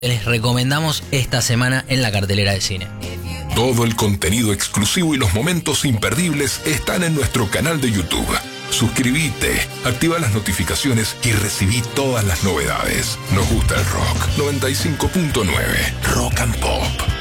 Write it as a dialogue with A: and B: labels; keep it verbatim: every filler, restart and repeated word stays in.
A: les recomendamos esta semana en la cartelera de cine.
B: Todo el contenido exclusivo y los momentos imperdibles están en nuestro canal de YouTube. Suscríbete, activa las notificaciones y recibí todas las novedades. Nos gusta el rock. noventa y cinco punto nueve Rock and Pop.